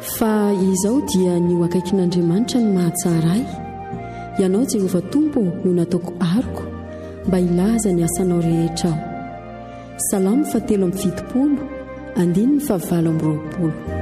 fa izao dia ny ho akaikin'Andriamanitra ny mahatsara ahy. Ianao Jehovah Tompo no nataoko aroko mba ilaza ny asanao rehetra aho. Salamo 7:20, 9:20.